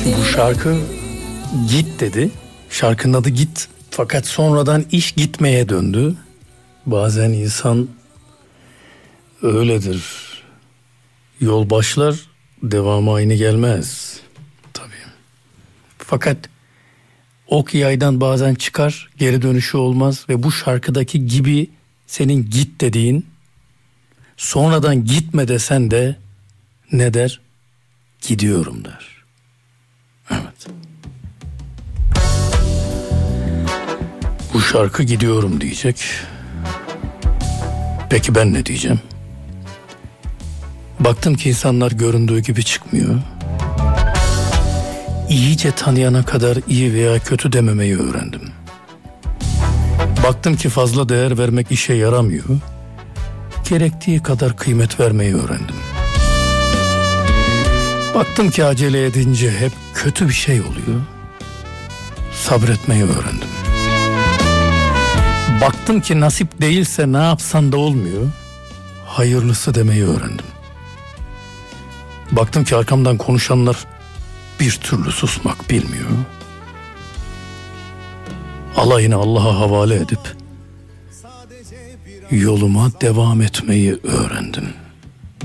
Bu şarkı git dedi. Şarkının adı Git. Fakat sonradan iş gitmeye döndü. Bazen insan öyledir. Yol başlar, devamı aynı gelmez. Tabii. Fakat ok yaydan bazen çıkar, geri dönüşü olmaz ve bu şarkıdaki gibi senin git dediğin, sonradan gitme desen de ne der? Gidiyorum der. Evet. Bu şarkı gidiyorum diyecek. Peki ben ne diyeceğim? Baktım ki insanlar göründüğü gibi çıkmıyor. İyice tanıyana kadar iyi veya kötü dememeyi öğrendim. Baktım ki fazla değer vermek işe yaramıyor. Gerektiği kadar kıymet vermeyi öğrendim. Baktım ki acele edince hep kötü bir şey oluyor. Sabretmeyi öğrendim. Baktım ki nasip değilse ne yapsan da olmuyor. Hayırlısı demeyi öğrendim. Baktım ki arkamdan konuşanlar bir türlü susmak bilmiyor. Alayını Allah'a havale edip yoluma devam etmeyi öğrendim.